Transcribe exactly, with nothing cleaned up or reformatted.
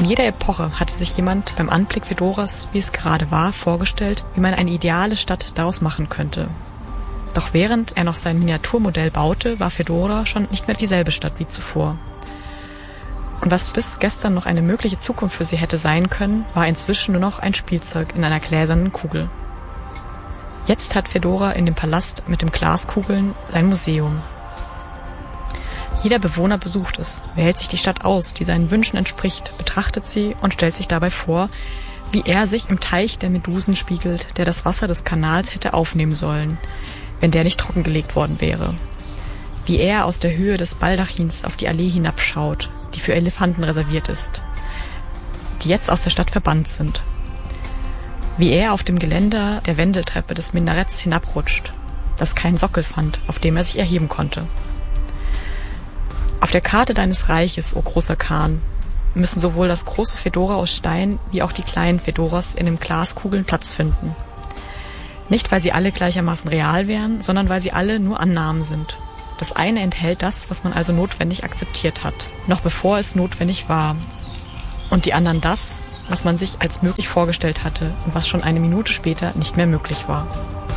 jeder Epoche hatte sich jemand beim Anblick Fedoras, wie es gerade war, vorgestellt, wie man eine ideale Stadt daraus machen könnte. Doch während er noch sein Miniaturmodell baute, war Fedora schon nicht mehr dieselbe Stadt wie zuvor. Und was bis gestern noch eine mögliche Zukunft für sie hätte sein können, war inzwischen nur noch ein Spielzeug in einer gläsernen Kugel. Jetzt hat Fedora in dem Palast mit den Glaskugeln sein Museum. Jeder Bewohner besucht es, wählt sich die Stadt aus, die seinen Wünschen entspricht, betrachtet sie und stellt sich dabei vor, wie er sich im Teich der Medusen spiegelt, der das Wasser des Kanals hätte aufnehmen sollen, wenn der nicht trockengelegt worden wäre. Wie er aus der Höhe des Baldachins auf die Allee hinabschaut, die für Elefanten reserviert ist, die jetzt aus der Stadt verbannt sind. Wie er auf dem Geländer der Wendeltreppe des Minaretts hinabrutscht, das keinen Sockel fand, auf dem er sich erheben konnte. Auf der Karte deines Reiches, o großer Khan, müssen sowohl das große Fedora aus Stein wie auch die kleinen Fedoras in den Glaskugeln Platz finden. Nicht, weil sie alle gleichermaßen real wären, sondern weil sie alle nur Annahmen sind. Das eine enthält das, was man also notwendig akzeptiert hat, noch bevor es notwendig war. Und die anderen das, was man sich als möglich vorgestellt hatte und was schon eine Minute später nicht mehr möglich war.